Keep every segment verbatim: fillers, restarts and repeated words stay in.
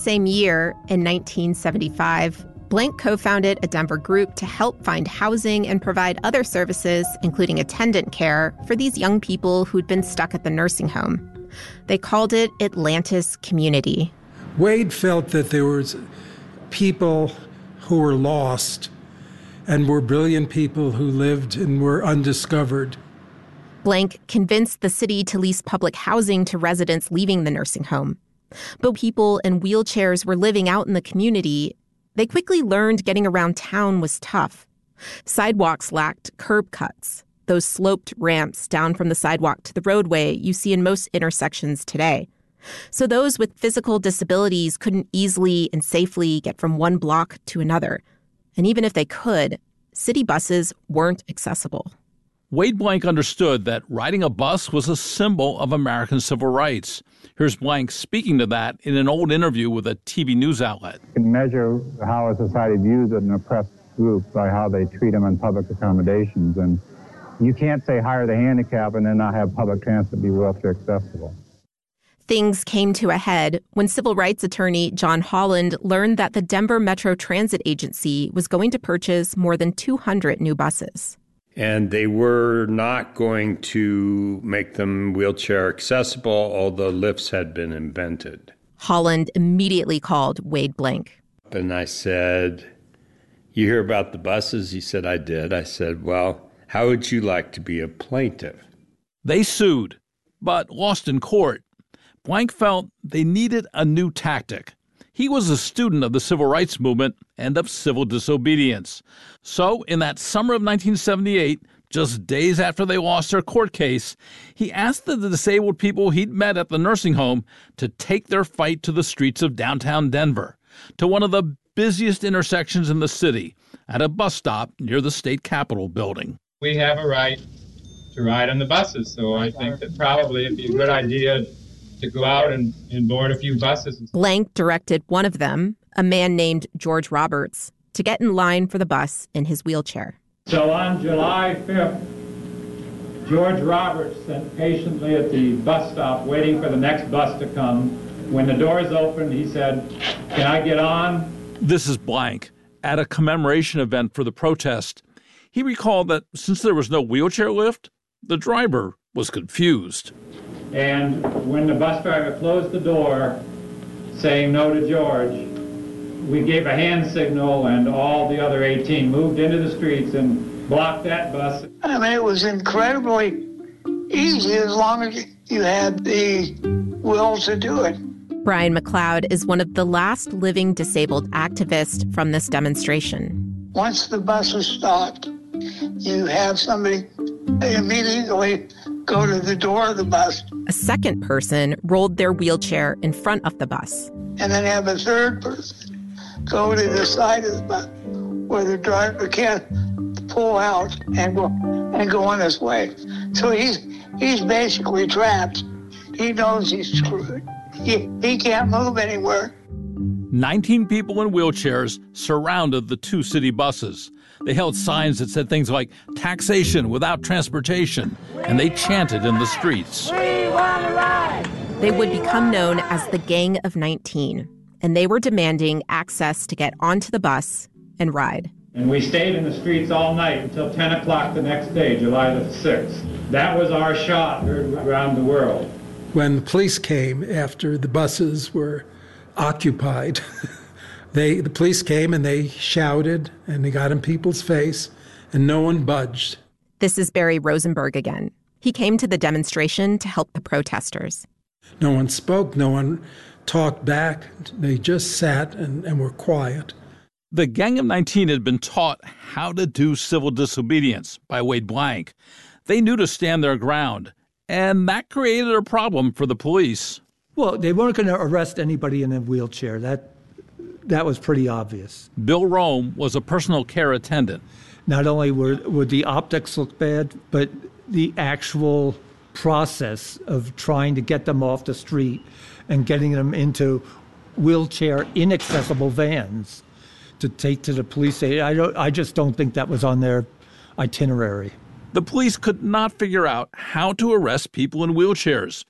same year, in nineteen seventy-five, Blank co-founded a Denver group to help find housing and provide other services, including attendant care, for these young people who'd been stuck at the nursing home. They called it Atlantis Community. Wade felt that there was people who were lost and were brilliant people who lived and were undiscovered. Blank convinced the city to lease public housing to residents leaving the nursing home. But people in wheelchairs were living out in the community. They quickly learned getting around town was tough. Sidewalks lacked curb cuts, those sloped ramps down from the sidewalk to the roadway you see in most intersections today. So those with physical disabilities couldn't easily and safely get from one block to another. And even if they could, city buses weren't accessible. Wade Blank understood that riding a bus was a symbol of American civil rights. Here's Blank speaking to that in an old interview with a T V news outlet. You can measure how a society views an oppressed group by how they treat them in public accommodations. And you can't say hire the handicap and then not have public transit be wheelchair accessible. Things came to a head when civil rights attorney John Holland learned that the Denver Metro Transit Agency was going to purchase more than two hundred new buses. And they were not going to make them wheelchair accessible, although lifts had been invented. Holland immediately called Wade Blank. And I said, "You hear about the buses?" He said, "I did." I said, "Well, how would you like to be a plaintiff?" They sued, but lost in court. Blank felt they needed a new tactic. He was a student of the civil rights movement and of civil disobedience. So in that summer of nineteen seventy-eight, just days after they lost their court case, he asked the disabled people he'd met at the nursing home to take their fight to the streets of downtown Denver, to one of the busiest intersections in the city, at a bus stop near the state capitol building. We have a right to ride on the buses, so I think that probably it'd be a good idea to go out and, and board a few buses. Blank directed one of them, a man named George Roberts, to get in line for the bus in his wheelchair. So on July fifth, George Roberts sat patiently at the bus stop waiting for the next bus to come. When the doors opened, he said, "Can I get on?" This is Blank at a commemoration event for the protest. He recalled that since there was no wheelchair lift, the driver was confused. And when the bus driver closed the door, saying no to George, we gave a hand signal and all the other eighteen moved into the streets and blocked that bus. I mean, it was incredibly easy as long as you had the will to do it. Brian McLeod is one of the last living disabled activists from this demonstration. Once the bus was stopped, you have somebody immediately go to the door of the bus. A second person rolled their wheelchair in front of the bus. And then have a third person go to the side of the bus where the driver can't pull out and go and go on his way. So he's he's basically trapped. He knows he's screwed. He, he can't move anywhere. Nineteen people in wheelchairs surrounded the two city buses. They held signs that said things like taxation without transportation, and they chanted in the streets. We want to ride! They would become known as the Gang of nineteen, and they were demanding access to get onto the bus and ride. And we stayed in the streets all night until ten o'clock the next day, July the sixth. That was our shot heard around the world. When the police came after the buses were occupied, They, the police came and they shouted and they got in people's face and no one budged. This is Barry Rosenberg again. He came to the demonstration to help the protesters. No one spoke, no one talked back. They just sat and, and were quiet. The Gang of nineteen had been taught how to do civil disobedience by Wade Blank. They knew to stand their ground, and that created a problem for the police. Well, they weren't going to arrest anybody in a wheelchair. That That was pretty obvious. Bill Rome was a personal care attendant. Not only were, would the optics look bad, but the actual process of trying to get them off the street and getting them into wheelchair inaccessible vans to take to the police station, I, don't, I just don't think that was on their itinerary. The police could not figure out how to arrest people in wheelchairs.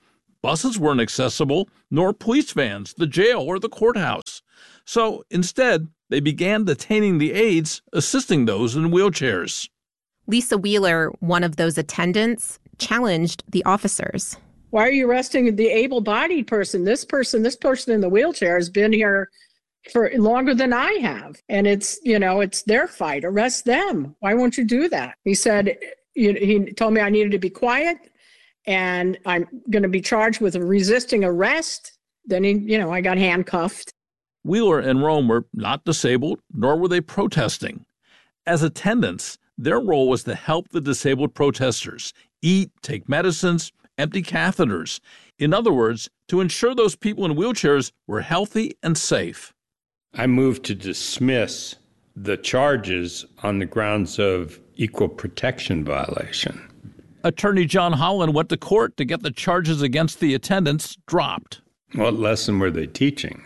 Buses weren't accessible, nor police vans, the jail, or the courthouse. So instead, they began detaining the aides, assisting those in wheelchairs. Lisa Wheeler, one of those attendants, challenged the officers. Why are you arresting the able-bodied person? This person, this person in the wheelchair has been here for longer than I have. And it's, you know, it's their fight. Arrest them. Why won't you do that? He said, he told me I needed to be quiet and I'm going to be charged with resisting arrest. Then, he, you know, I got handcuffed. Wheeler and Rome were not disabled, nor were they protesting. As attendants, their role was to help the disabled protesters eat, take medicines, empty catheters. In other words, to ensure those people in wheelchairs were healthy and safe. I moved to dismiss the charges on the grounds of equal protection violation. Attorney John Holland went to court to get the charges against the attendants dropped. What lesson were they teaching?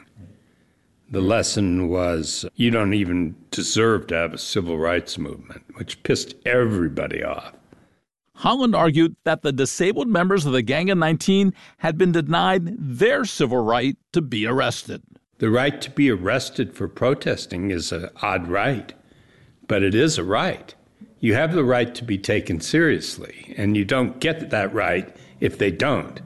The lesson was you don't even deserve to have a civil rights movement, which pissed everybody off. Holland argued that the disabled members of the Gang of nineteen had been denied their civil right to be arrested. The right to be arrested for protesting is an odd right, but it is a right. You have the right to be taken seriously, and you don't get that right if they don't.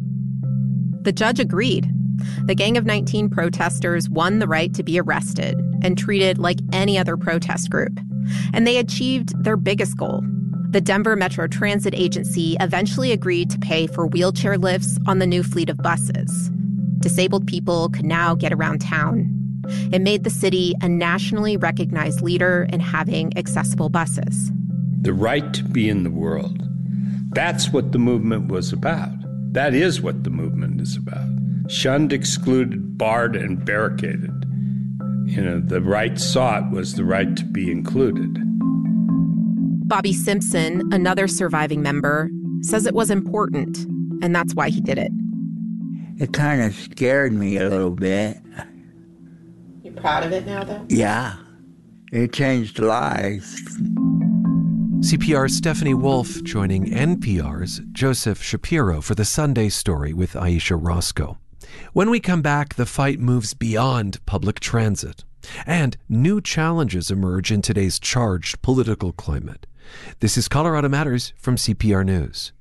The judge agreed. The Gang of nineteen protesters won the right to be arrested and treated like any other protest group. And they achieved their biggest goal. The Denver Metro Transit Agency eventually agreed to pay for wheelchair lifts on the new fleet of buses. Disabled people could now get around town. It made the city a nationally recognized leader in having accessible buses. The right to be in the world. That's what the movement was about. That is what the movement is about. Shunned, excluded, barred, and barricaded. You know, the right sought was the right to be included. Bobby Simpson, another surviving member, says it was important, and that's why he did it. It kind of scared me a little bit. You're proud of it now, though? Yeah. It changed lives. C P R's Stephanie Wolf joining N P R's Joseph Shapiro for the Sunday Story with Aisha Roscoe. When we come back, the fight moves beyond public transit, and new challenges emerge in today's charged political climate. This is Colorado Matters from C P R News.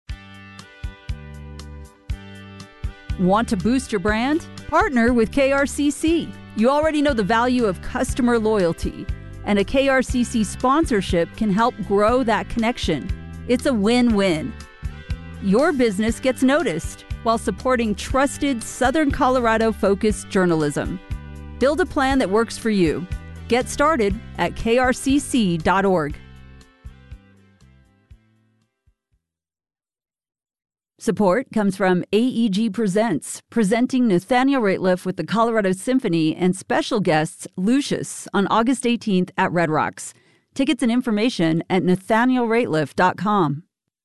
Want to boost your brand? Partner with K R C C. You already know the value of customer loyalty, and a K R C C sponsorship can help grow that connection. It's a win-win. Your business gets noticed while supporting trusted Southern Colorado-focused journalism. Build a plan that works for you. Get started at K R C C dot org. Support comes from A E G Presents, presenting Nathaniel Rateliff with the Colorado Symphony and special guests Lucius on August eighteenth at Red Rocks. Tickets and information at nathaniel rateliff dot com.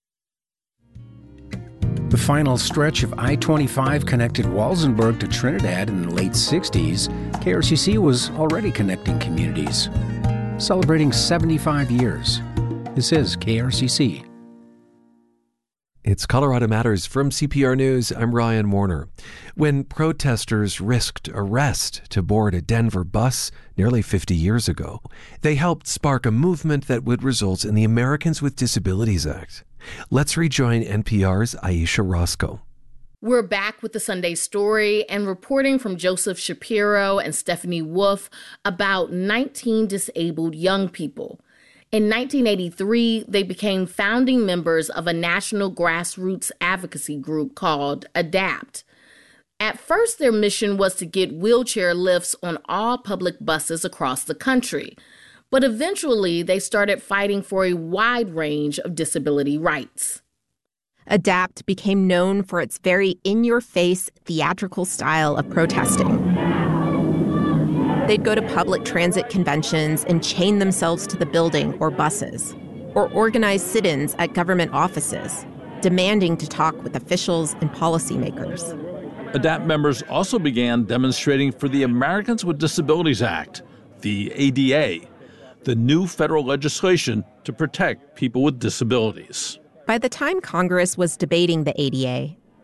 The final stretch of I twenty-five connected Walsenburg to Trinidad in the late sixties. K R C C was already connecting communities, celebrating seventy-five years. This is K R C C. It's Colorado Matters from C P R News. I'm Ryan Warner. When protesters risked arrest to board a Denver bus nearly fifty years ago, they helped spark a movement that would result in the Americans with Disabilities Act. Let's rejoin N P R's Aisha Roscoe. We're back with the Sunday Story and reporting from Joseph Shapiro and Stephanie Wolf about nineteen disabled young people. In nineteen eighty-three, they became founding members of a national grassroots advocacy group called ADAPT. At first, their mission was to get wheelchair lifts on all public buses across the country. But eventually, they started fighting for a wide range of disability rights. ADAPT became known for its very in-your-face theatrical style of protesting. They'd go to public transit conventions and chain themselves to the building or buses, or organize sit-ins at government offices, demanding to talk with officials and policymakers. ADAPT members also began demonstrating for the Americans with Disabilities Act, the A D A, the new federal legislation to protect people with disabilities. By the time Congress was debating the A D A,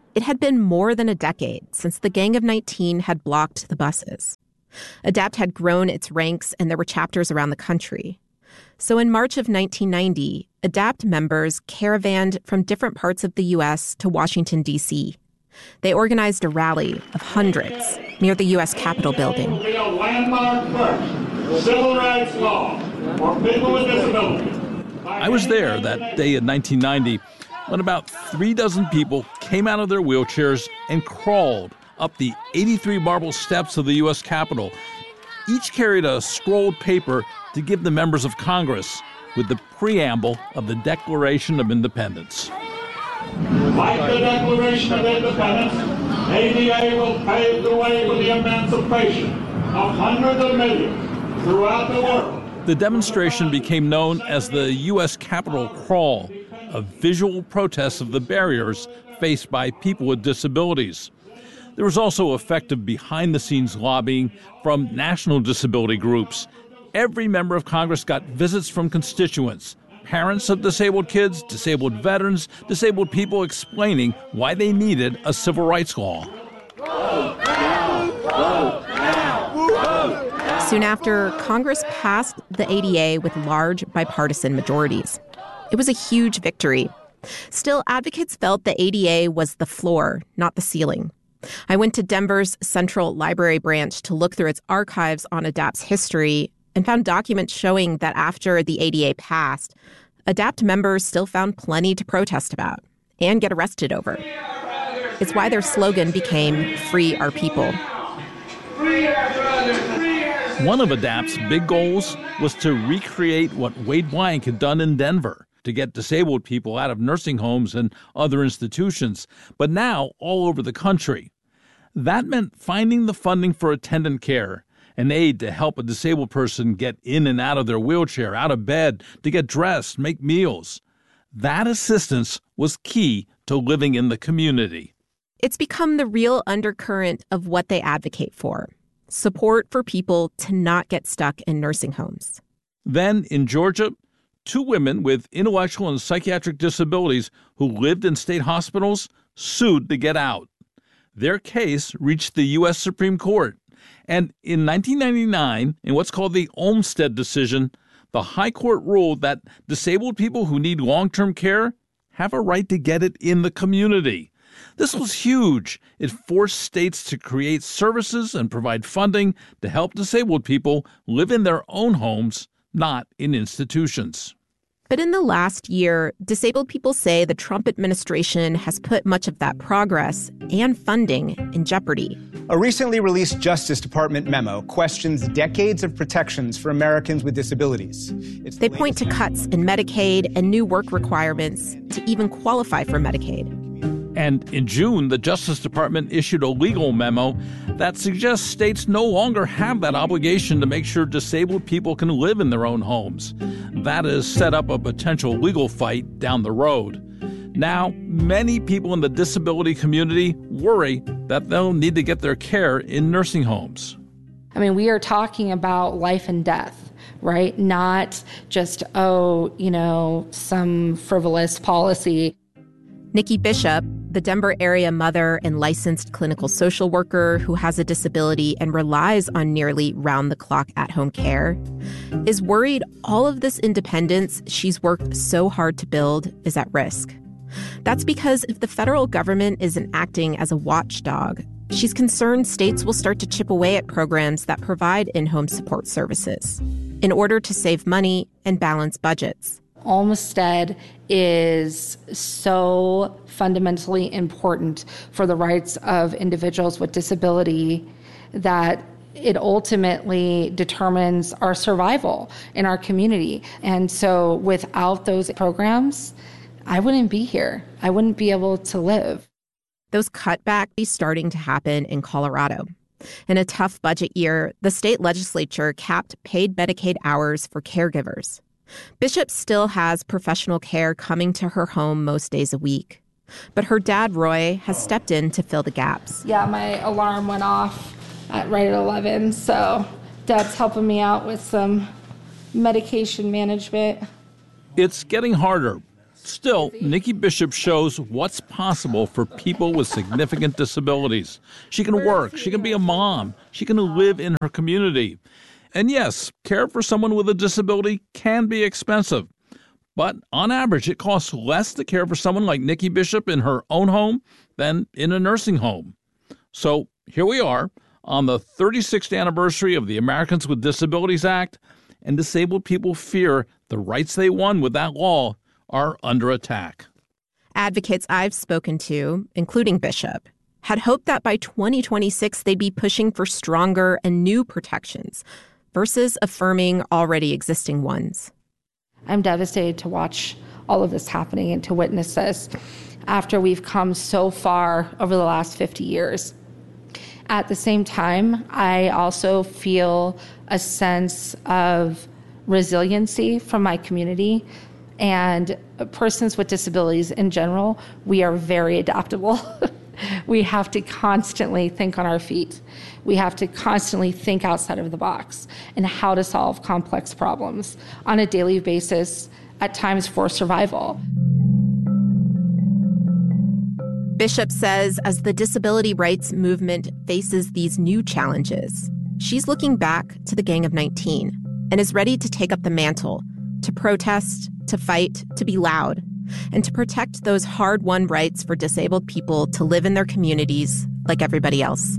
It had been more than a decade since the Gang of nineteen had blocked the buses. ADAPT had grown its ranks, and there were chapters around the country. So in March of nineteen ninety, ADAPT members caravanned from different parts of the U S to Washington, D C They organized a rally of hundreds near the U S Capitol building. It will be a landmark first civil rights law for people with disabilities. I was there that day in nineteen ninety when about three dozen people came out of their wheelchairs and crawled up the eighty-three marble steps of the U S Capitol. Each carried a scrolled paper to give the members of Congress with the preamble of the Declaration of Independence. Like the Declaration of Independence, A D A will pave the way for the emancipation of hundreds of millions throughout the world. The demonstration became known as the U S Capitol Crawl, a visual protest of the barriers faced by people with disabilities. There was also effective behind-the-scenes lobbying from national disability groups. Every member of Congress got visits from constituents, parents of disabled kids, disabled veterans, disabled people explaining why they needed a civil rights law. Vote now! Vote now! Vote now! Soon after, Congress passed the A D A with large bipartisan majorities. It was a huge victory. Still, advocates felt the A D A was the floor, not the ceiling. I went to Denver's Central Library branch to look through its archives on ADAPT's history and found documents showing that after the A D A passed, ADAPT members still found plenty to protest about and get arrested over. It's why their slogan became Free Our People. One of ADAPT's big goals was to recreate what Wade Blank had done in Denver, to get disabled people out of nursing homes and other institutions, but now all over the country. That meant finding the funding for attendant care, an aid to help a disabled person get in and out of their wheelchair, out of bed, to get dressed, make meals. That assistance was key to living in the community. It's become the real undercurrent of what they advocate for: support for people to not get stuck in nursing homes. Then, in Georgia, two women with intellectual and psychiatric disabilities who lived in state hospitals sued to get out. Their case reached the U S Supreme Court. And in nineteen ninety-nine, in what's called the Olmstead decision, the High Court ruled that disabled people who need long-term care have a right to get it in the community. This was huge. It forced states to create services and provide funding to help disabled people live in their own homes, not in institutions. But in the last year, disabled people say the Trump administration has put much of that progress and funding in jeopardy. A recently released Justice Department memo questions decades of protections for Americans with disabilities. It's they point to cuts in Medicaid and new work requirements to even qualify for Medicaid. And in June, the Justice Department issued a legal memo that suggests states no longer have that obligation to make sure disabled people can live in their own homes. That has set up a potential legal fight down the road. Now, many people in the disability community worry that they'll need to get their care in nursing homes. I mean, we are talking about life and death, right? Not just, oh, you know, some frivolous policy. Nikki Bishop, the Denver area mother and licensed clinical social worker who has a disability and relies on nearly round-the-clock at-home care, is worried all of this independence she's worked so hard to build is at risk. That's because if the federal government isn't acting as a watchdog, she's concerned states will start to chip away at programs that provide in-home support services in order to save money and balance budgets. Olmstead is so fundamentally important for the rights of individuals with disability that it ultimately determines our survival in our community. And so without those programs, I wouldn't be here. I wouldn't be able to live. Those cutbacks are starting to happen in Colorado. In a tough budget year, the state legislature capped paid Medicaid hours for caregivers. Bishop still has professional care coming to her home most days a week. But her dad, Roy, has stepped in to fill the gaps. Yeah, my alarm went off at right at eleven, so Dad's helping me out with some medication management. It's getting harder. Still, Nikki Bishop shows what's possible for people with significant disabilities. She can work, she can be a mom, she can live in her community. And yes, care for someone with a disability can be expensive. But on average, it costs less to care for someone like Nikki Bishop in her own home than in a nursing home. So here we are on the thirty-sixth anniversary of the Americans with Disabilities Act, and disabled people fear the rights they won with that law are under attack. Advocates I've spoken to, including Bishop, had hoped that by twenty twenty-six they'd be pushing for stronger and new protections versus affirming already existing ones. I'm devastated to watch all of this happening and to witness this after we've come so far over the last fifty years. At the same time, I also feel a sense of resiliency from my community, and persons with disabilities in general, we are very adaptable. We have to constantly think on our feet. We have to constantly think outside of the box and how to solve complex problems on a daily basis, at times for survival. Bishop says as the disability rights movement faces these new challenges, she's looking back to the Gang of nineteen and is ready to take up the mantle, to protest, to fight, to be loud, and to protect those hard-won rights for disabled people to live in their communities like everybody else.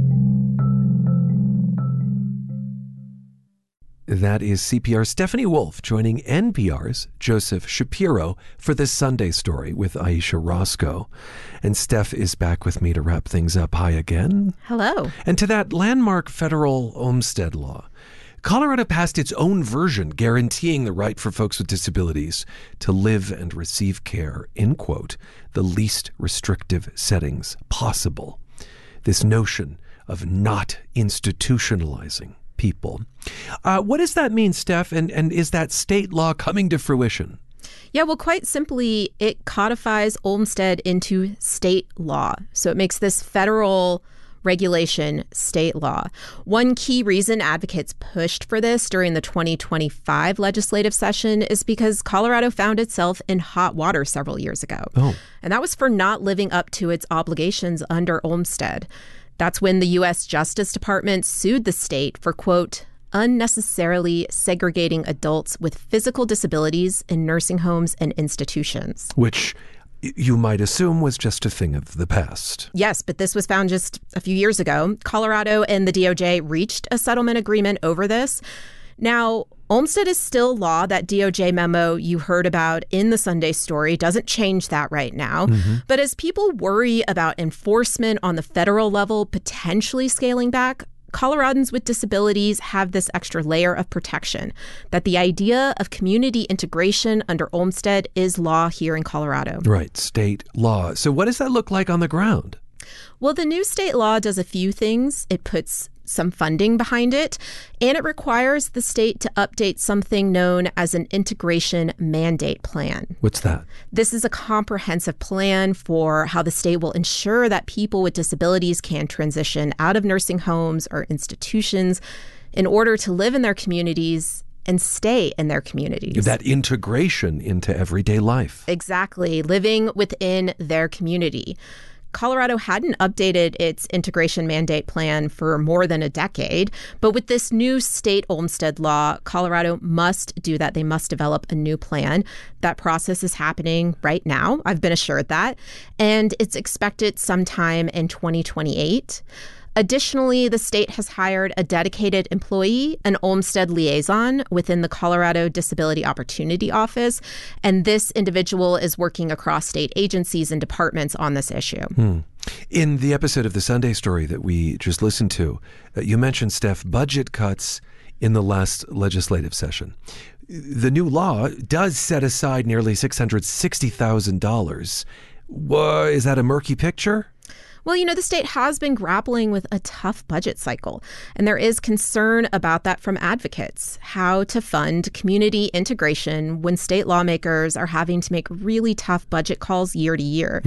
That is C P R's Stephanie Wolf joining N P R's Joseph Shapiro for this Sunday Story with Aisha Roscoe. And Steph is back with me to wrap things up. Hi again. Hello. And to that landmark federal Olmstead law, Colorado passed its own version guaranteeing the right for folks with disabilities to live and receive care in, quote, the least restrictive settings possible. This notion of not institutionalizing people. Uh, what does that mean, Steph? And, and is that state law coming to fruition? Yeah, well, quite simply, it codifies Olmstead into state law. So it makes this federal regulation state law. One key reason advocates pushed for this during the twenty twenty-five legislative session is because Colorado found itself in hot water several years ago. Oh. And that was for not living up to its obligations under Olmstead. That's when the U S Justice Department sued the state for, quote, unnecessarily segregating adults with physical disabilities in nursing homes and institutions. Which you might assume was just a thing of the past. Yes, but this was found just a few years ago. Colorado and the D O J reached a settlement agreement over this. Now, Olmstead is still law. That D O J memo you heard about in the Sunday Story doesn't change that right now. Mm-hmm. But as people worry about enforcement on the federal level potentially scaling back, Coloradans with disabilities have this extra layer of protection, that the idea of community integration under Olmstead is law here in Colorado. Right, state law. So what does that look like on the ground? Well, the new state law does a few things. It puts some funding behind it, and it requires the state to update something known as an integration mandate plan. What's that? This is a comprehensive plan for how the state will ensure that people with disabilities can transition out of nursing homes or institutions in order to live in their communities and stay in their communities. That integration into everyday life. Exactly, living within their community. Colorado hadn't updated its integration mandate plan for more than a decade, but with this new state Olmstead law, Colorado must do that. They must develop a new plan. That process is happening right now. I've been assured that, and it's expected sometime in twenty twenty-eight. Additionally, the state has hired a dedicated employee, an Olmstead liaison within the Colorado Disability Opportunity Office, and this individual is working across state agencies and departments on this issue. Hmm. In the episode of the Sunday Story that we just listened to, uh, you mentioned, Steph, budget cuts in the last legislative session. The new law does set aside nearly six hundred sixty thousand dollars. Well, is that a murky picture? Well, you know, the state has been grappling with a tough budget cycle, and there is concern about that from advocates, how to fund community integration when state lawmakers are having to make really tough budget calls year to year. Yeah.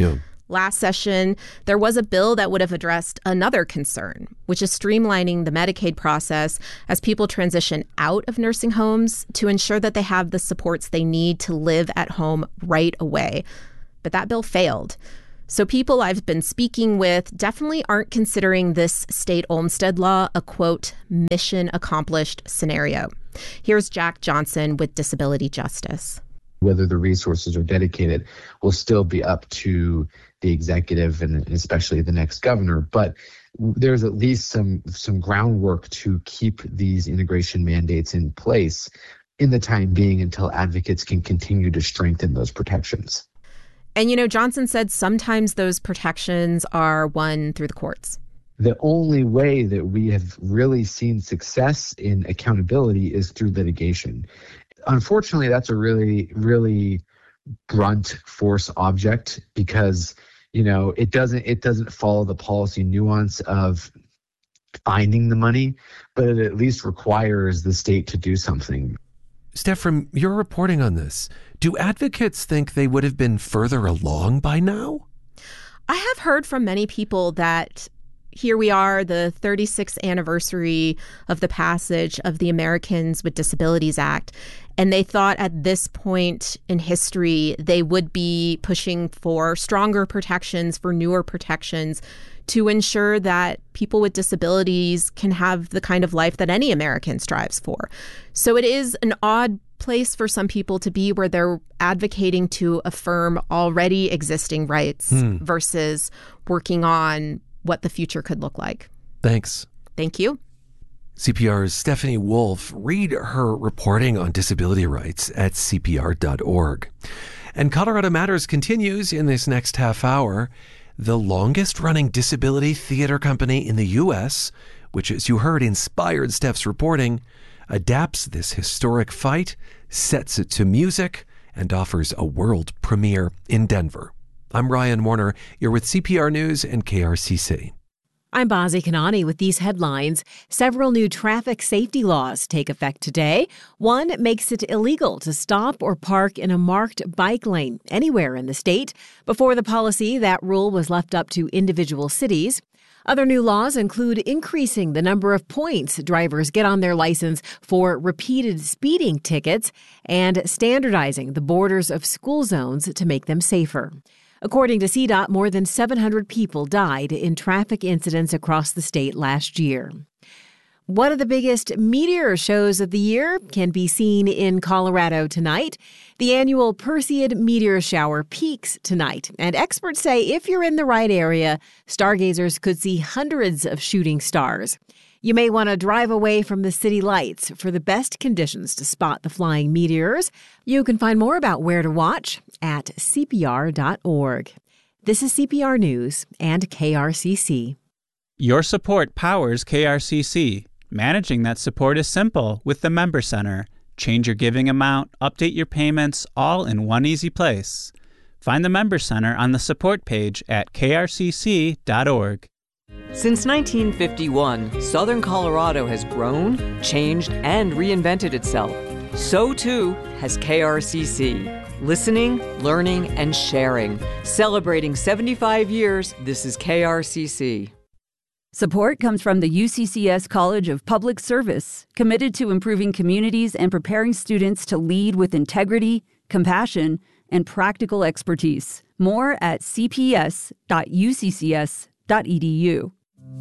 Last session, there was a bill that would have addressed another concern, which is streamlining the Medicaid process as people transition out of nursing homes to ensure that they have the supports they need to live at home right away. But that bill failed. So people I've been speaking with definitely aren't considering this state Olmstead law a, quote, mission accomplished scenario. Here's Jack Johnson with Disability Justice. Whether the resources are dedicated will still be up to the executive and especially the next governor. But there's at least some some groundwork to keep these integration mandates in place in the time being until advocates can continue to strengthen those protections. And, you know, Johnson said sometimes those protections are won through the courts. The only way that we have really seen success in accountability is through litigation. Unfortunately, that's a really, really blunt force object because, you know, it doesn't it doesn't follow the policy nuance of finding the money, but it at least requires the state to do something. Steph, from your reporting on this, do advocates think they would have been further along by now? I have heard from many people that here we are, the thirty-sixth anniversary of the passage of the Americans with Disabilities Act, and they thought at this point in history they would be pushing for stronger protections, for newer protections to ensure that people with disabilities can have the kind of life that any American strives for. So it is an odd place for some people to be where they're advocating to affirm already existing rights hmm. versus working on what the future could look like. Thanks. Thank you. C P R's Stephanie Wolf. Read her reporting on disability rights at C P R dot org. And Colorado Matters continues in this next half hour. The longest-running disability theater company in the U S, which, as you heard, inspired Steph's reporting, adapts this historic fight, sets it to music, and offers a world premiere in Denver. I'm Ryan Warner. You're with C P R News and K R C C. I'm Bazi Kanani with these headlines. Several new traffic safety laws take effect today. One makes it illegal to stop or park in a marked bike lane anywhere in the state. Before the policy, that rule was left up to individual cities. Other new laws include increasing the number of points drivers get on their license for repeated speeding tickets and standardizing the borders of school zones to make them safer. According to C DOT, more than seven hundred people died in traffic incidents across the state last year. One of the biggest meteor shows of the year can be seen in Colorado tonight. The annual Perseid meteor shower peaks tonight, and experts say if you're in the right area, stargazers could see hundreds of shooting stars. You may want to drive away from the city lights for the best conditions to spot the flying meteors. You can find more about where to watch at C P R dot org. This is C P R News and K R C C. Your support powers K R C C. Managing that support is simple with the Member Center. Change your giving amount, update your payments, all in one easy place. Find the Member Center on the support page at K R C C dot org. Since nineteen fifty-one, Southern Colorado has grown, changed, and reinvented itself. So too has K R C C. Listening, learning, and sharing. Celebrating seventy-five years, this is K R C C. Support comes from the U C C S College of Public Service, committed to improving communities and preparing students to lead with integrity, compassion, and practical expertise. More at c p s dot u c c s dot e d u.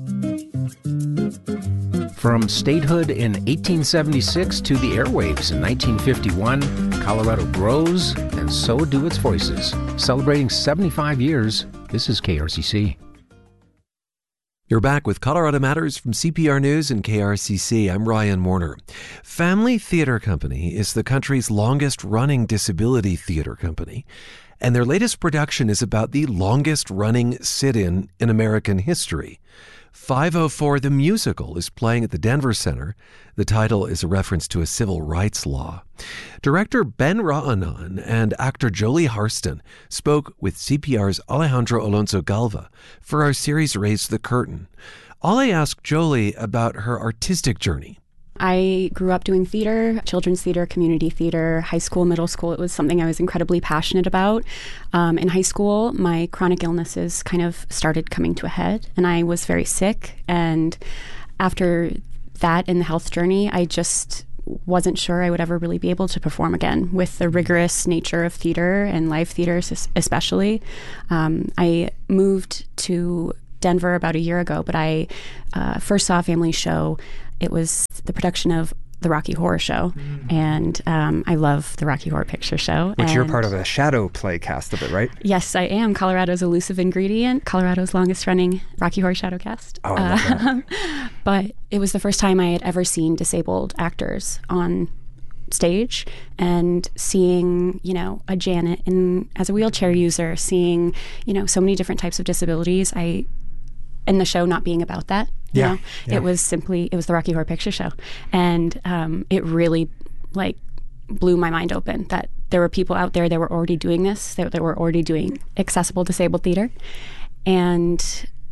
From statehood in eighteen seventy-six to the airwaves in nineteen fifty-one, Colorado grows, and so do its voices. Celebrating seventy-five years, this is K R C C. You're back with Colorado Matters from C P R News and K R C C. I'm Ryan Warner. Family Theater Company is the country's longest-running disability theater company, and their latest production is about the longest-running sit-in in American history. five oh four The Musical is playing at the Denver Center. The title is a reference to a civil rights law. Director Ben Ra'anan and actor Jolie Harston spoke with C P R's Alejandro Alonso Galva for our series Raise the Curtain. Ale asked Jolie about her artistic journey. I grew up doing theater, children's theater, community theater, high school, middle school. It was something I was incredibly passionate about. Um, in high school, my chronic illnesses kind of started coming to a head, and I was very sick. And after that in the health journey, I just wasn't sure I would ever really be able to perform again with the rigorous nature of theater and live theater especially. Um, I moved to Denver about a year ago, but I uh, first saw a family show. It was the production of the Rocky Horror Show, mm. and um, I love the Rocky Horror Picture Show. Which and you're part of a shadow play cast of it, right? Yes, I am. Colorado's Elusive Ingredient, Colorado's longest running Rocky Horror Shadow cast. Oh, I love uh, that. But it was the first time I had ever seen disabled actors on stage, and seeing, you know, a Janet in as a wheelchair user, seeing, you know, so many different types of disabilities. I and the show not being about that. You yeah, know? yeah. It was simply, it was the Rocky Horror Picture Show. And um, it really, like, blew my mind open that there were people out there that were already doing this, that, that were already doing accessible disabled theater. And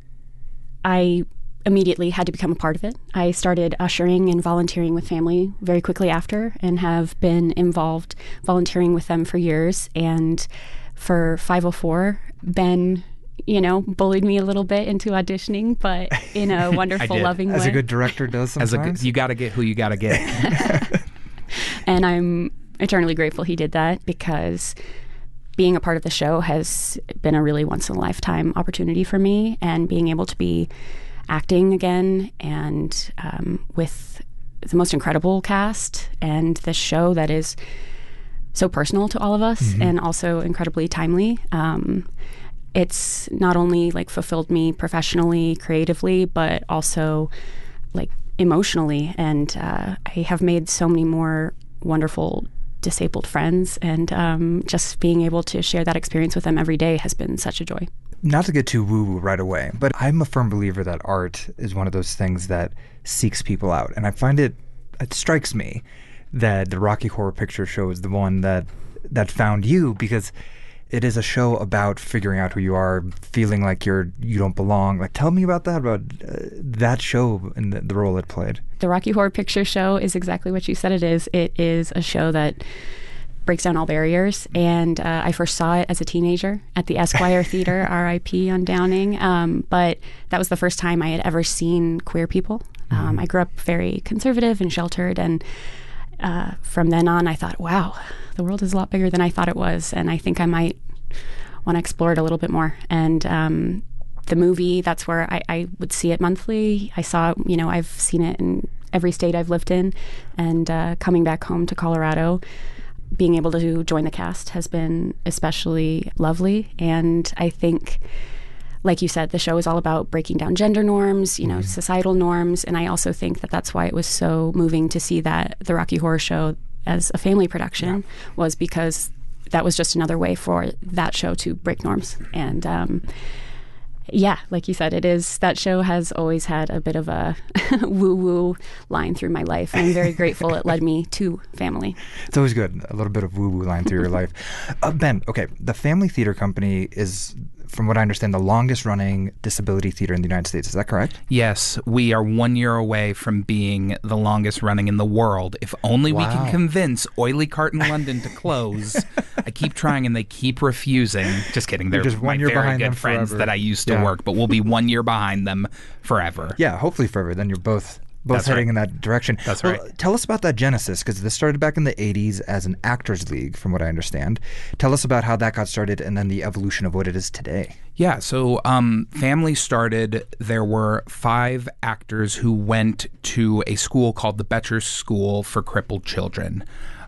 I immediately had to become a part of it. I started ushering and volunteering with family very quickly after, and have been involved volunteering with them for years. And for five oh four, Ben, you know, bullied me a little bit into auditioning, but in a wonderful, loving As way. a good director does sometimes. As a, you got to get who you got to get. And I'm eternally grateful he did that, because being a part of the show has been a really once-in-a-lifetime opportunity for me, and being able to be acting again, and um, with the most incredible cast, and this show that is so personal to all of us, mm-hmm. and also incredibly timely. Um, it's not only like fulfilled me professionally, creatively, but also like emotionally. And uh, I have made so many more wonderful disabled friends, and um, just being able to share that experience with them every day has been such a joy. Not to get too woo-woo right away, but I'm a firm believer that art is one of those things that seeks people out. And I find it, it strikes me that the Rocky Horror Picture Show is the one that that found you, because it is a show about figuring out who you are, feeling like you're you don't belong. Like, tell me about that, about uh, that show and the, the role it played. The Rocky Horror Picture Show is exactly what you said it is. It is a show that breaks down all barriers. And uh, I first saw it as a teenager at the Esquire Theater, R I P on Downing. Um, but that was the first time I had ever seen queer people. Um, mm-hmm. I grew up very conservative and sheltered, and uh, from then on I thought, wow, the world is a lot bigger than I thought it was, and I think I might want to explore it a little bit more. And um, the movie, that's where I, I would see it monthly. I saw, you know, I've seen it in every state I've lived in, and uh, coming back home to Colorado, being able to join the cast has been especially lovely. And I think, like you said, the show is all about breaking down gender norms, you know, mm-hmm. societal norms. And I also think that that's why it was so moving to see that the Rocky Horror Show as a family production, yeah. was because that was just another way for that show to break norms. And um, yeah, like you said, it is, that show has always had a bit of a woo-woo line through my life. And I'm very grateful it led me to family. It's always good, a little bit of woo-woo line through your life. Uh, Ben, okay, the Family Theater Company is, from what I understand, the longest running disability theater in the United States. Is that correct? Yes, we are one year away from being the longest running in the world. If only wow. we can convince Oily Cart in London to close. I keep trying and they keep refusing. Just kidding. They're just one my year very behind good them friends forever. that I used to yeah. work, but we'll be one year behind them forever. Yeah, hopefully forever. Then you're both both That's heading right. in that direction. That's well, right. Tell us about that genesis, because this started back in the eighties as an actors league, from what I understand. Tell us about how that got started and then the evolution of what it is today. Yeah, so um, Family started, there were five actors who went to a school called the Betcher School for Crippled Children.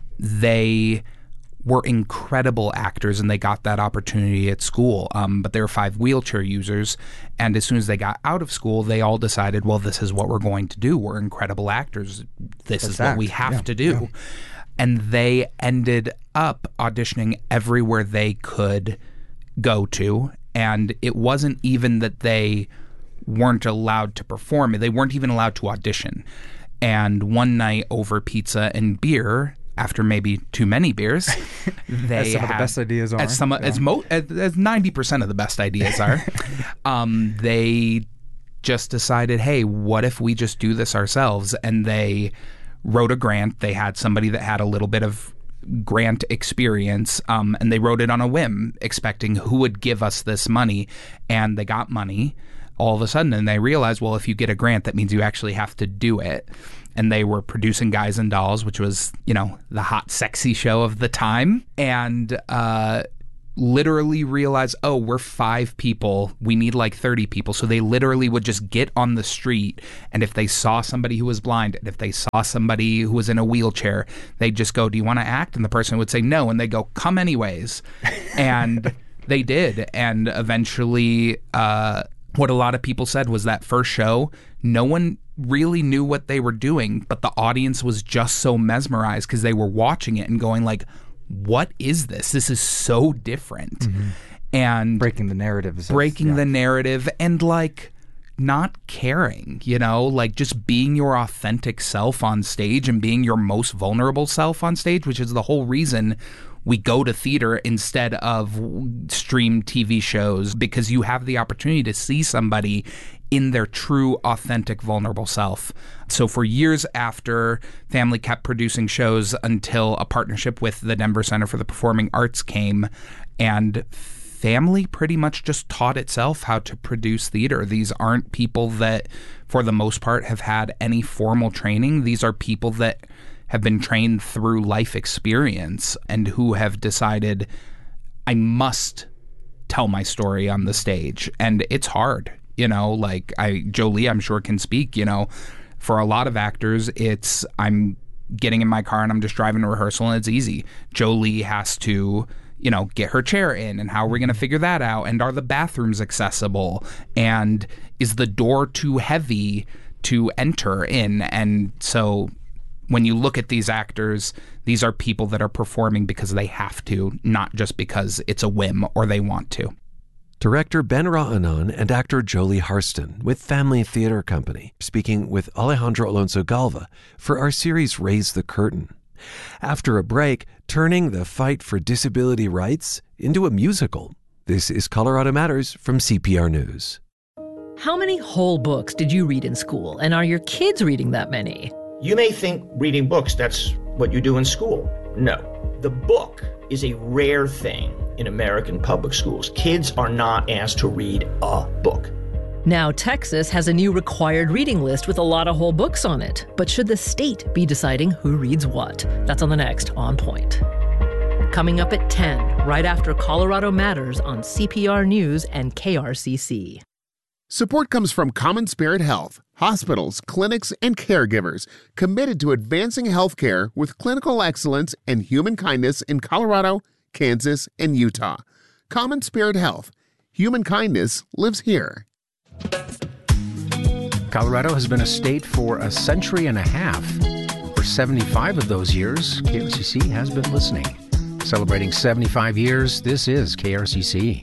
They were incredible actors, and they got that opportunity at school. Um, but they were five wheelchair users, and as soon as they got out of school, they all decided, well, this is what we're going to do. We're incredible actors. This Let's is what act. we have yeah. to do. Yeah. And they ended up auditioning everywhere they could go to. And it wasn't even that they weren't allowed to perform. They weren't even allowed to audition. And one night over pizza and beer, after maybe too many beers, they as some had, of the best ideas are. As, some, yeah. as, mo- as, as ninety percent of the best ideas are. um, they just decided, hey, what if we just do this ourselves? And they wrote a grant. They had somebody that had a little bit of grant experience, um, and they wrote it on a whim, expecting who would give us this money. And they got money all of a sudden, and they realized, well, if you get a grant, that means you actually have to do it. And they were producing Guys and Dolls, which was, you know, the hot, sexy show of the time. And uh, literally realized, oh, we're five people. We need like thirty people. So they literally would just get on the street. And if they saw somebody who was blind, and if they saw somebody who was in a wheelchair, they'd just go, do you want to act? And the person would say no. And they'd go, come anyways. And they did. And eventually, uh, what a lot of people said was that first show, no one really knew what they were doing, but the audience was just so mesmerized because they were watching it and going like, what is this? This is so different. Mm-hmm. And breaking the narratives. Breaking of, yeah. the narrative and like not caring, you know, like just being your authentic self on stage and being your most vulnerable self on stage, which is the whole reason we go to theater instead of stream T V shows, because you have the opportunity to see somebody in their true, authentic, vulnerable self. So for years after, Family kept producing shows until a partnership with the Denver Center for the Performing Arts came, and Family pretty much just taught itself how to produce theater. These aren't people that, for the most part, have had any formal training. These are people that have been trained through life experience and who have decided, I must tell my story on the stage. And it's hard. You know, like I, Jolie, I'm sure can speak, you know, for a lot of actors, it's I'm getting in my car and I'm just driving to rehearsal and it's easy. Jolie has to, you know, get her chair in, and how are we going to figure that out? And are the bathrooms accessible? And is the door too heavy to enter in? And so when you look at these actors, these are people that are performing because they have to, not just because it's a whim or they want to. Director Ben Ra'anan and actor Jolie Harston with Family Theater Company, speaking with Alejandro Alonso Galva for our series Raise the Curtain. After a break, turning the fight for disability rights into a musical. This is Colorado Matters from C P R News. How many whole books did you read in school, and are your kids reading that many? You may think reading books, that's what you do in school. No. The book is a rare thing in American public schools. Kids are not asked to read a book. Now, Texas has a new required reading list with a lot of whole books on it. But should the state be deciding who reads what? That's on the next On Point. Coming up at ten, right after Colorado Matters on C P R News and K R C C. Support comes from Common Spirit Health, hospitals, clinics, and caregivers committed to advancing healthcare with clinical excellence and human kindness in Colorado, Kansas, and Utah. Common Spirit Health. Human kindness lives here. Colorado has been a state for a century and a half. For seventy-five of those years, K R C C has been listening. Celebrating seventy-five years, this is K R C C.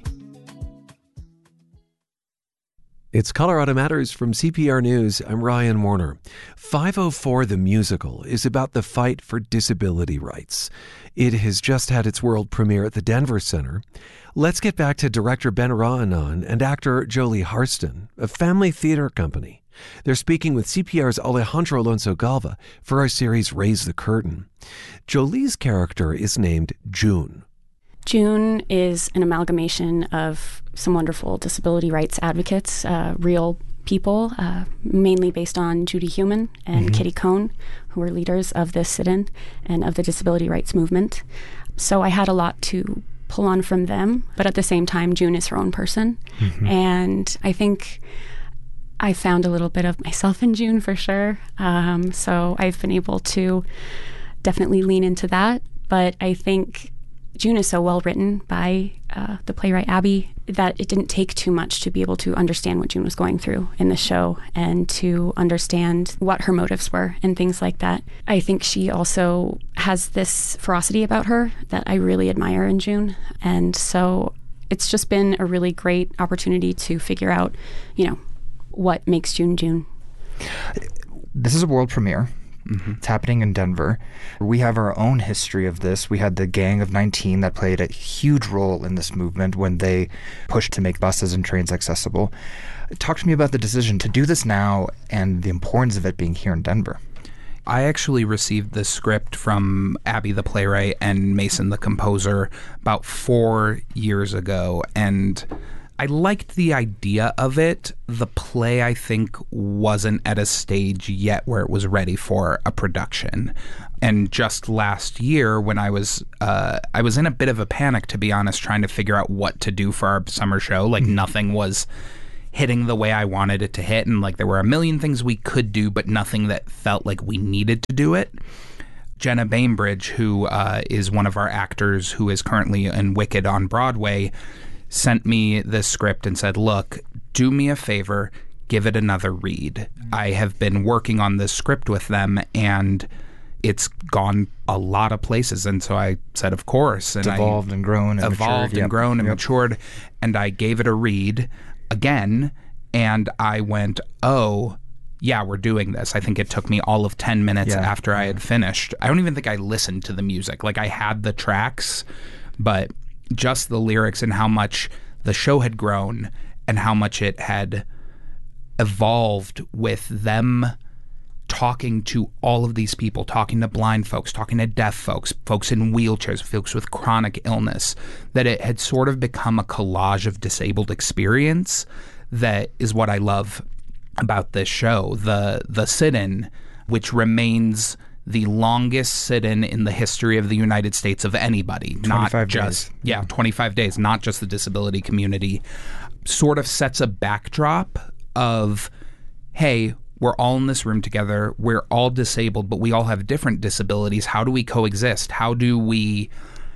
It's Colorado Matters from C P R News. I'm Ryan Warner. five oh four The Musical is about the fight for disability rights. It has just had its world premiere at the Denver Center. Let's get back to director Ben Ra'anan and actor Jolie Harston of Family Theater Company. They're speaking with C P R's Alejandro Alonso Galva for our series Raise the Curtain. Jolie's character is named June. June is an amalgamation of some wonderful disability rights advocates, uh, real people, uh, mainly based on Judy Heumann and mm-hmm. Kitty Cohn, who are leaders of this sit-in and of the disability rights movement. So I had a lot to pull on from them, but at the same time, June is her own person. Mm-hmm. And I think I found a little bit of myself in June for sure. Um, so I've been able to definitely lean into that. But I think June is so well written by uh, the playwright Abby that it didn't take too much to be able to understand what June was going through in the show and to understand what her motives were and things like that. I think she also has this ferocity about her that I really admire in June. And so it's just been a really great opportunity to figure out, you know, what makes June June. This is a world premiere. Mm-hmm. It's happening in Denver. We have our own history of this. We had the Gang of nineteen that played a huge role in this movement when they pushed to make buses and trains accessible. Talk to me about the decision to do this now and the importance of it being here in Denver. I actually received the script from Abby the playwright and Mason the composer about four years ago, and I liked the idea of it. The play, I think, wasn't at a stage yet where it was ready for a production. And just last year, when I was uh, I was in a bit of a panic, to be honest, trying to figure out what to do for our summer show. Like, mm-hmm. nothing was hitting the way I wanted it to hit, and like there were a million things we could do, but nothing that felt like we needed to do it. Jenna Bainbridge, who uh, is one of our actors who is currently in Wicked on Broadway, sent me this script and said, look, do me a favor, give it another read. I have been working on this script with them, and it's gone a lot of places. And so I said, of course. And it's evolved I and grown and evolved matured. and Yep. grown and Yep. matured. And I gave it a read again, and I went, oh, yeah, we're doing this. I think it took me all of ten minutes Yeah. after I had finished. I don't even think I listened to the music. Like, I had the tracks, but just the lyrics and how much the show had grown and how much it had evolved with them talking to all of these people, talking to blind folks, talking to deaf folks, folks in wheelchairs, folks with chronic illness, that it had sort of become a collage of disabled experience. That is what I love about this show. The the sit-in, which remains the longest sit-in in the history of the United States of anybody, not just days. yeah, twenty-five days, not just the disability community, sort of sets a backdrop of, hey, we're all in this room together. We're all disabled, but we all have different disabilities. How do we coexist? How do we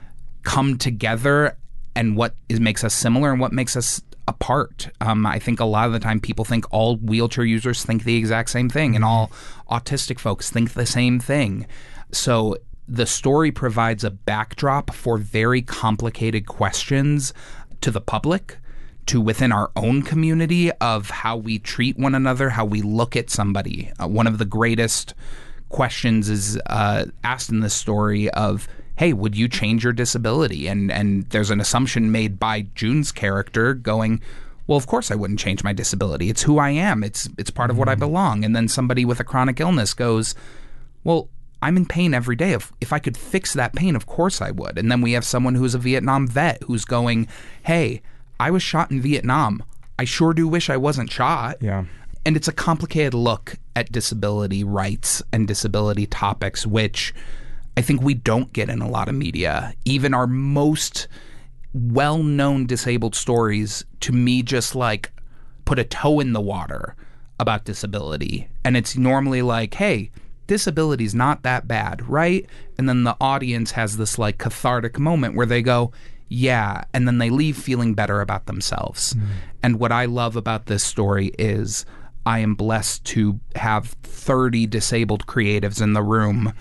come together? And what is makes us similar and what makes us apart? Um, I think a lot of the time people think all wheelchair users think the exact same thing, and all autistic folks think the same thing. So the story provides a backdrop for very complicated questions to the public, to within our own community, of how we treat one another, how we look at somebody. Uh, one of the greatest questions is uh, asked in this story of, hey, would you change your disability? And and there's an assumption made by June's character going, well, of course I wouldn't change my disability. It's who I am. It's it's part of what I belong. And then somebody with a chronic illness goes, well, I'm in pain every day. If, if I could fix that pain, of course I would. And then we have someone who's a Vietnam vet who's going, hey, I was shot in Vietnam. I sure do wish I wasn't shot. Yeah. And it's a complicated look at disability rights and disability topics, which I think we don't get in a lot of media. Even our most well-known disabled stories, to me, just like put a toe in the water about disability. And it's normally like, hey, disability's not that bad, right? And then the audience has this like cathartic moment where they go, yeah, and then they leave feeling better about themselves. Mm. And what I love about this story is I am blessed to have thirty disabled creatives in the room,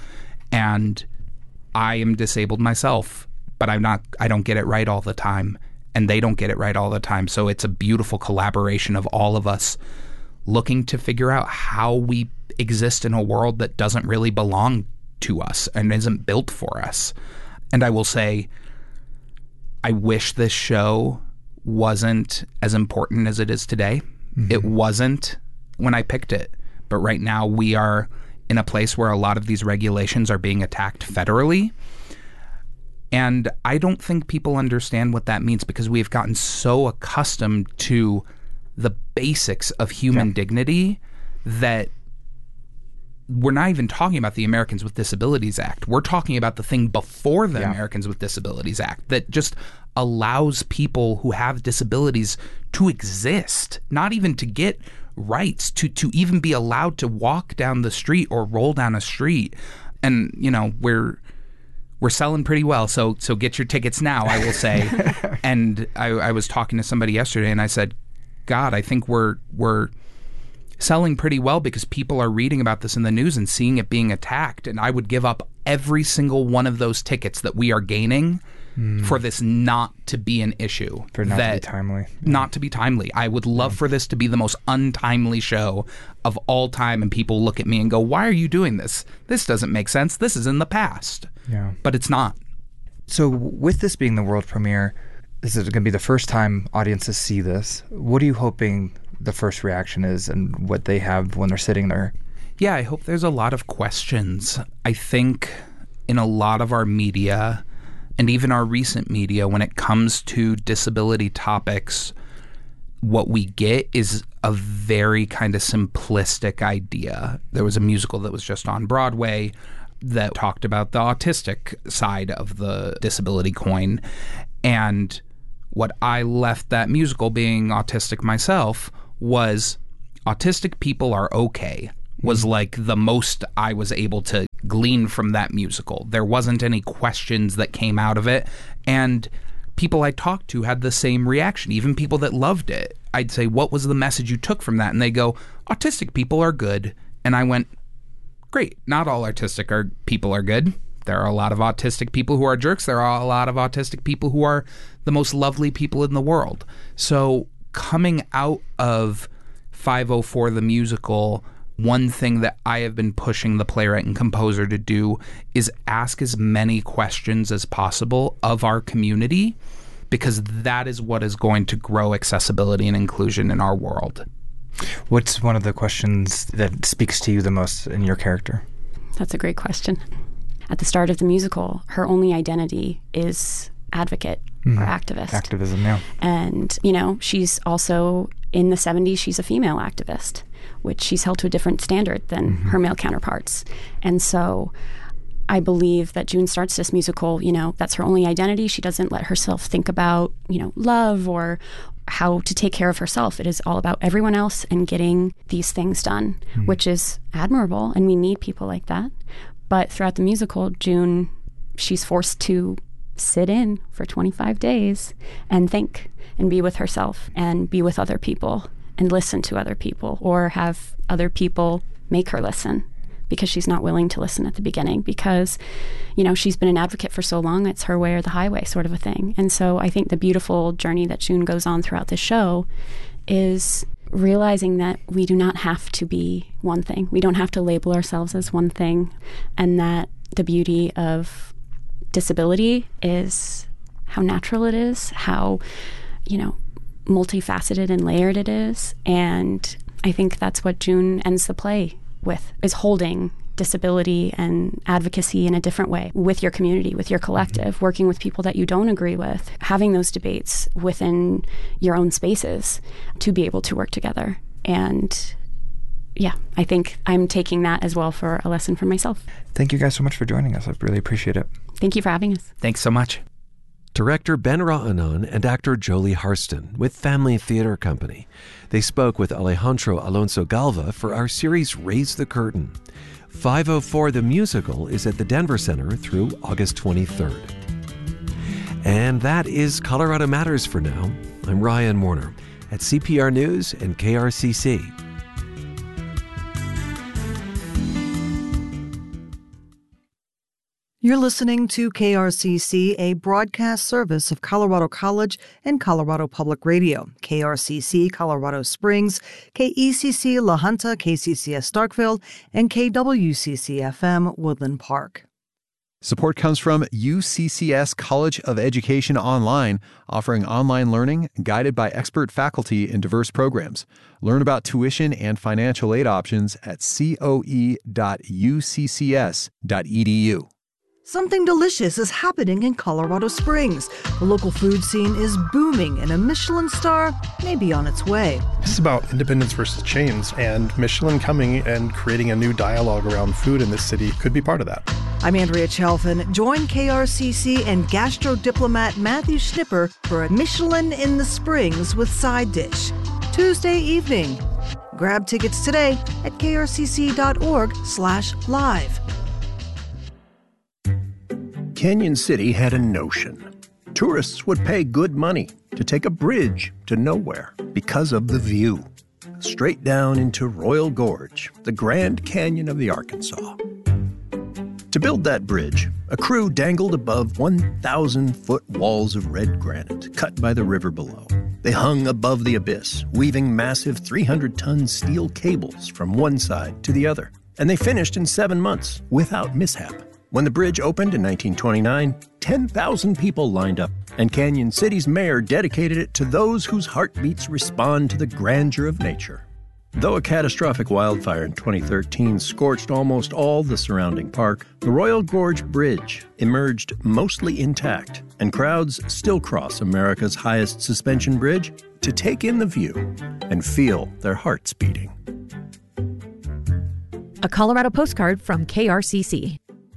and I am disabled myself, but I'm not, I don't get it right all the time, and they don't get it right all the time. So it's a beautiful collaboration of all of us looking to figure out how we exist in a world that doesn't really belong to us and isn't built for us. And I will say, I wish this show wasn't as important as it is today. Mm-hmm. It wasn't when I picked it. But right now we are in a place where a lot of these regulations are being attacked federally. And I don't think people understand what that means, because we've gotten so accustomed to the basics of human yeah. dignity that we're not even talking about the Americans with Disabilities Act. We're talking about the thing before the yeah. Americans with Disabilities Act that just allows people who have disabilities to exist, not even to get rights, to, to even be allowed to walk down the street or roll down a street. And, you know, we're we're selling pretty well, so so get your tickets now, I will say. And I, I was talking to somebody yesterday, and I said, God, I think we're we're selling pretty well because people are reading about this in the news and seeing it being attacked. And I would give up every single one of those tickets that we are gaining mm. for this not to be an issue. For not that, to be timely. Not to be timely. I would love mm. for this to be the most untimely show of all time, and people look at me and go, why are you doing this? This doesn't make sense. This is in the past. Yeah. But it's not. So with this being the world premiere, this is going to be the first time audiences see this. What are you hoping the first reaction is and what they have when they're sitting there? Yeah, I hope there's a lot of questions. I think in a lot of our media, and even our recent media, when it comes to disability topics, what we get is a very kind of simplistic idea. There was a musical that was just on Broadway that talked about the autistic side of the disability coin. And what I left that musical, being autistic myself, was autistic people are okay, was like the most I was able to glean from that musical. There wasn't any questions that came out of it. And people I talked to had the same reaction, even people that loved it. I'd say, what was the message you took from that? And they go, autistic people are good. And I went, great. Not all autistic are, people are good. There are a lot of autistic people who are jerks. There are a lot of autistic people who are the most lovely people in the world. So coming out of five oh four the musical, one thing that I have been pushing the playwright and composer to do is ask as many questions as possible of our community, because that is what is going to grow accessibility and inclusion in our world. What's one of the questions that speaks to you the most in your character? That's a great question. At the start of the musical, her only identity is advocate mm. or activist. Activism, yeah. And, you know, she's also, in the seventies, she's a female activist, which she's held to a different standard than mm-hmm. her male counterparts. And so I believe that June starts this musical, you know, that's her only identity. She doesn't let herself think about, you know, love or how to take care of herself. It is all about everyone else and getting these things done, mm-hmm. which is admirable. And we need people like that. But throughout the musical, June, she's forced to sit in for twenty-five days and think and be with herself and be with other people and listen to other people, or have other people make her listen, because she's not willing to listen at the beginning because, you know, she's been an advocate for so long, it's her way or the highway sort of a thing. And so I think the beautiful journey that June goes on throughout the show is realizing that we do not have to be one thing. We don't have to label ourselves as one thing, and that the beauty of disability is how natural it is, how, you know, multifaceted and layered it is. And I think that's what June ends the play with, is holding disability and advocacy in a different way with your community, with your collective, mm-hmm. working with people that you don't agree with, having those debates within your own spaces to be able to work together. And yeah, I think I'm taking that as well for a lesson for myself. Thank you guys so much for joining us. I really appreciate it. Thank you for having us. Thanks so much. Director Ben Ra'anan and actor Jolie Harston with Family Theater Company. They spoke with Alejandro Alonso Galva for our series Raise the Curtain. five oh four The Musical is at the Denver Center through August twenty-third. And that is Colorado Matters for now. I'm Ryan Warner at C P R News and K R C C. You're listening to K R C C, a broadcast service of Colorado College and Colorado Public Radio. K R C C Colorado Springs, K E C C La Junta, K C C S Starkville, and K W C C F M Woodland Park. Support comes from U C C S College of Education Online, offering online learning guided by expert faculty in diverse programs. Learn about tuition and financial aid options at c o e dot u c c s dot e d u. Something delicious is happening in Colorado Springs. The local food scene is booming, and a Michelin star may be on its way. This is about independence versus chains, and Michelin coming and creating a new dialogue around food in this city could be part of that. I'm Andrea Chalfin. Join K R C C and gastro diplomat Matthew Schnipper for a Michelin in the Springs with side dish, Tuesday evening. Grab tickets today at k r c c dot org slash live. Canyon City had a notion. Tourists would pay good money to take a bridge to nowhere because of the view. Straight down into Royal Gorge, the Grand Canyon of the Arkansas. To build that bridge, a crew dangled above one thousand foot walls of red granite cut by the river below. They hung above the abyss, weaving massive three hundred ton steel cables from one side to the other. And they finished in seven months without mishap. When the bridge opened in nineteen twenty-nine, ten thousand people lined up, and Canyon City's mayor dedicated it to those whose heartbeats respond to the grandeur of nature. Though a catastrophic wildfire in twenty thirteen scorched almost all the surrounding park, the Royal Gorge Bridge emerged mostly intact, and crowds still cross America's highest suspension bridge to take in the view and feel their hearts beating. A Colorado postcard from K R C C.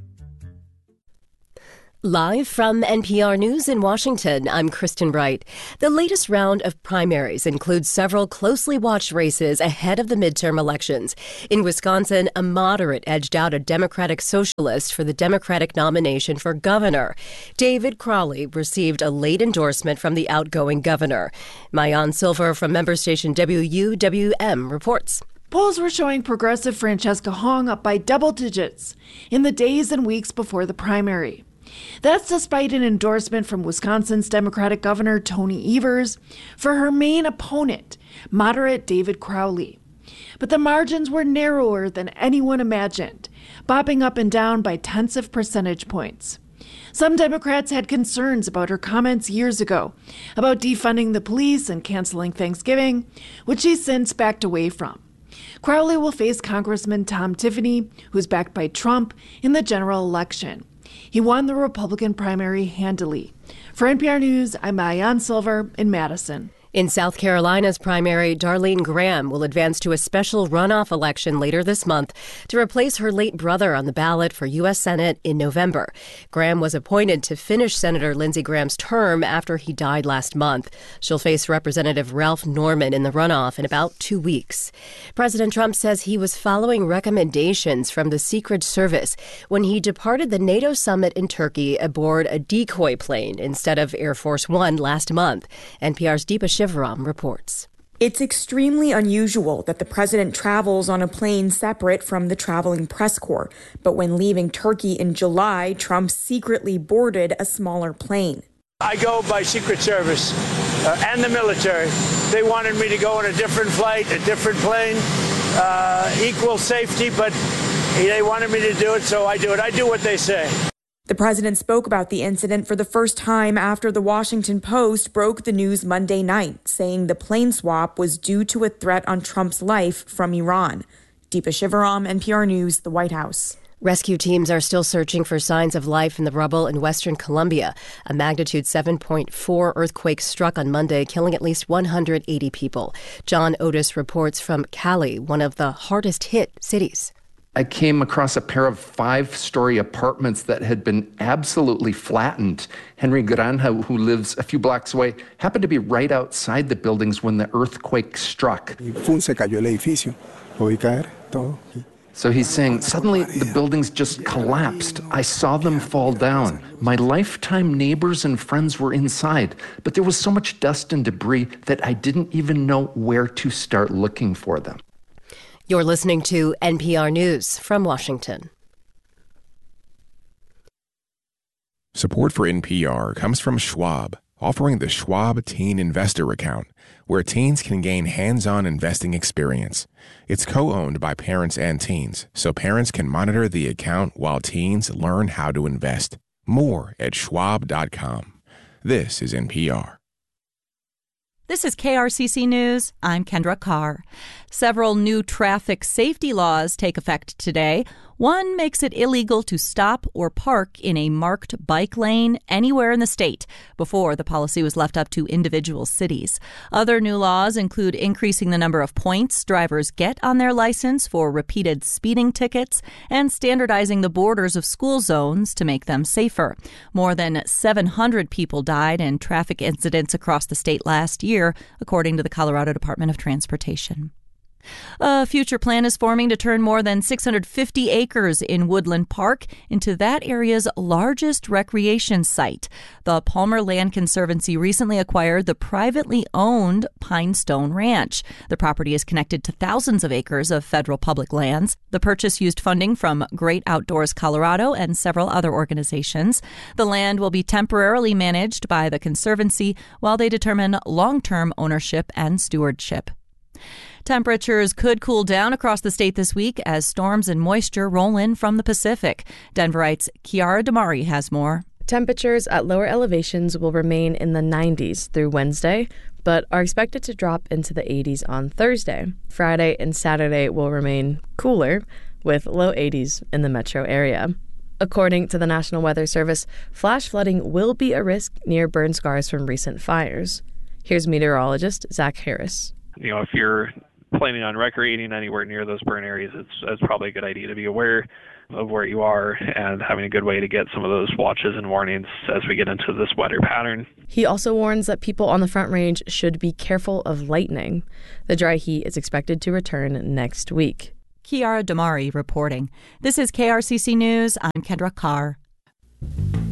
Live from N P R News in Washington, I'm Kristen Wright. The latest round of primaries includes several closely watched races ahead of the midterm elections. In Wisconsin, a moderate edged out a Democratic socialist for the Democratic nomination for governor. David Crowley received a late endorsement from the outgoing governor. Maayan Silver from member station W U W M reports. Polls were showing progressive Francesca Hong up by double digits in the days and weeks before the primary. That's despite an endorsement from Wisconsin's Democratic Governor Tony Evers for her main opponent, moderate David Crowley. But the margins were narrower than anyone imagined, bopping up and down by tenths of percentage points. Some Democrats had concerns about her comments years ago about defunding the police and canceling Thanksgiving, which she's since backed away from. Crowley will face Congressman Tom Tiffany, who's backed by Trump, in the general election. He won the Republican primary handily. For N P R News, I'm Maayan Silver in Madison. In South Carolina's primary, Darlene Graham will advance to a special runoff election later this month to replace her late brother on the ballot for U S Senate in November. Graham was appointed to finish Senator Lindsey Graham's term after he died last month. She'll face Representative Ralph Norman in the runoff in about two weeks. President Trump says he was following recommendations from the Secret Service when he departed the NATO summit in Turkey aboard a decoy plane instead of Air Force One last month. N P R's Deepa Shivaram reports. It's extremely unusual that the president travels on a plane separate from the traveling press corps. But when leaving Turkey in July, Trump secretly boarded a smaller plane. I go by Secret Service uh, and the military. They wanted me to go on a different flight, a different plane, uh, equal safety, but they wanted me to do it, so I do it. I do what they say. The president spoke about the incident for the first time after the Washington Post broke the news Monday night, saying the plane swap was due to a threat on Trump's life from Iran. Deepa Shivaram, N P R News, the White House. Rescue teams are still searching for signs of life in the rubble in western Colombia. A magnitude seven point four earthquake struck on Monday, killing at least one hundred eighty people. John Otis reports from Cali, one of the hardest hit cities. I came across a pair of five-story apartments that had been absolutely flattened. Henry Granja, who lives a few blocks away, happened to be right outside the buildings when the earthquake struck. So he's saying, suddenly the buildings just collapsed. I saw them fall down. My lifetime neighbors and friends were inside, but there was so much dust and debris that I didn't even know where to start looking for them. You're listening to N P R News from Washington. Support for N P R comes from Schwab, offering the Schwab Teen Investor Account, where teens can gain hands-on investing experience. It's co-owned by parents and teens, so parents can monitor the account while teens learn how to invest. More at schwab dot com. This is N P R. This is K R C C News. I'm Kendra Carr. Several new traffic safety laws take effect today. One makes it illegal to stop or park in a marked bike lane anywhere in the state. Before, the policy was left up to individual cities. Other new laws include increasing the number of points drivers get on their license for repeated speeding tickets and standardizing the borders of school zones to make them safer. More than seven hundred people died in traffic incidents across the state last year, according to the Colorado Department of Transportation. A future plan is forming to turn more than six hundred fifty acres in Woodland Park into that area's largest recreation site. The Palmer Land Conservancy recently acquired the privately owned Pinestone Ranch. The property is connected to thousands of acres of federal public lands. The purchase used funding from Great Outdoors Colorado and several other organizations. The land will be temporarily managed by the Conservancy while they determine long-term ownership and stewardship. Temperatures could cool down across the state this week as storms and moisture roll in from the Pacific. Denverite's Kiara Damari has more. Temperatures at lower elevations will remain in the nineties through Wednesday, but are expected to drop into the eighties on Thursday. Friday and Saturday will remain cooler, with low eighties in the metro area. According to the National Weather Service, flash flooding will be a risk near burn scars from recent fires. Here's meteorologist Zach Harris. You know, if you're planning on recreating anywhere near those burn areas, it's, it's probably a good idea to be aware of where you are and having a good way to get some of those watches and warnings as we get into this weather pattern. He also warns that people on the Front Range should be careful of lightning. The dry heat is expected to return next week. Kiara Damari reporting. This is K R C C News. I'm Kendra Carr.